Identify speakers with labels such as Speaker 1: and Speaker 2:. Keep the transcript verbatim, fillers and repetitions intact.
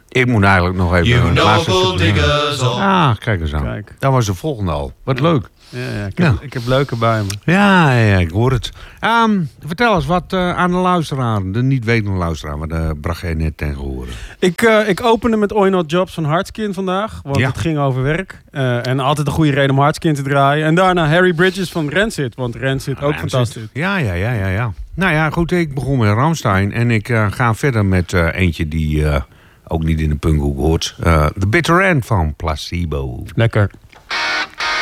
Speaker 1: Ik moet eigenlijk nog even...
Speaker 2: You
Speaker 1: een laatste
Speaker 2: noble
Speaker 1: stuk-
Speaker 2: diggers all.
Speaker 1: Ah, kijk eens aan.
Speaker 3: Kijk.
Speaker 1: Dat was de volgende al. Wat leuk.
Speaker 3: Ja, ja, ik, heb,
Speaker 1: Ja.
Speaker 3: ik heb leuke bij me.
Speaker 1: Ja, ja, ik hoor het. Ehm, vertel eens wat uh, aan de luisteraar, de niet-wetende luisteraar, maar daar bracht jij net tegen horen.
Speaker 3: Ik, uh, ik opende met Oi Not Jobs van Hardskin vandaag. Want
Speaker 1: Ja.
Speaker 3: het ging over werk. Uh, en altijd een goede reden om Hardskin te draaien. En daarna Harry Bridges van Rancid. Want Rancid ook
Speaker 1: Rancid.
Speaker 3: fantastisch.
Speaker 1: Ja, ja, ja, ja, ja. Nou ja, goed, ik begon met Rammstein en ik uh, ga verder met uh, eentje die uh, ook niet in de punkhoek hoort. Uh, The Bitter End van Placebo.
Speaker 3: Lekker.